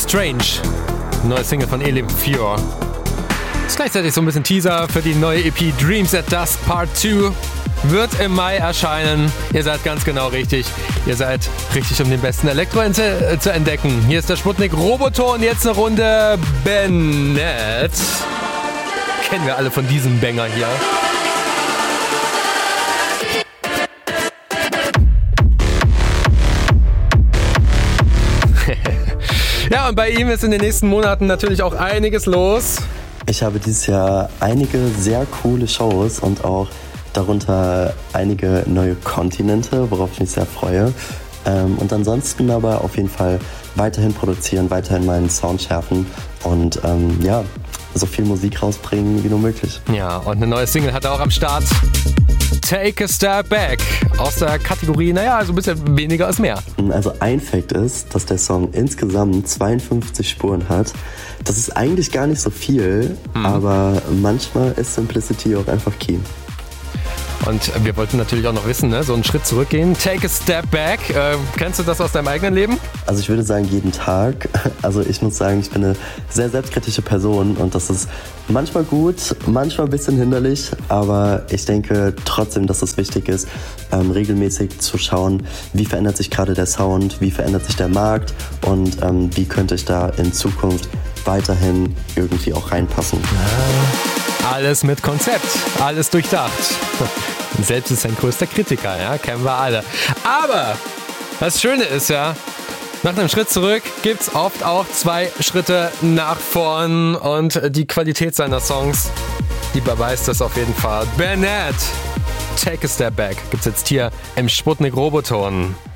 Strange. Neue Single von Elim Fior. Ist gleichzeitig so ein bisschen Teaser für die neue EP Dreams at Dusk Part 2. Wird im Mai erscheinen. Ihr seid ganz genau richtig. Ihr seid richtig, um den besten Elektro zu entdecken. Hier ist der Sputnik Roboton. Jetzt eine Runde Bennett. Kennen wir alle von diesem Banger hier. Ja, und bei ihm ist in den nächsten Monaten natürlich auch einiges los. Ich habe dieses Jahr einige sehr coole Shows und auch darunter einige neue Kontinente, worauf ich mich sehr freue. Und ansonsten aber auf jeden Fall weiterhin produzieren, weiterhin meinen Sound schärfen und so viel Musik rausbringen wie nur möglich. Ja, und eine neue Single hat er auch am Start. Take a Step Back. Aus der Kategorie, also ein bisschen weniger ist mehr. Also ein Fact ist, dass der Song insgesamt 52 Spuren hat. Das ist eigentlich gar nicht so viel, aber manchmal ist Simplicity auch einfach key. Und wir wollten natürlich auch noch wissen, so einen Schritt zurückgehen. Take a Step Back. Kennst du das aus deinem eigenen Leben? Also ich würde sagen, jeden Tag. Also ich muss sagen, ich bin eine sehr selbstkritische Person und das ist manchmal gut, manchmal ein bisschen hinderlich, aber ich denke trotzdem, dass es wichtig ist, regelmäßig zu schauen, wie verändert sich gerade der Sound, wie verändert sich der Markt und wie könnte ich da in Zukunft weiterhin irgendwie auch reinpassen. Alles mit Konzept, alles durchdacht. Und selbst ist sein größter Kritiker, kennen wir alle. Aber das Schöne ist nach einem Schritt zurück gibt's oft auch 2 Schritte nach vorn und die Qualität seiner Songs, die beweist das auf jeden Fall. Bennett, Take a Step Back, gibt's jetzt hier im Sputnik Roboton.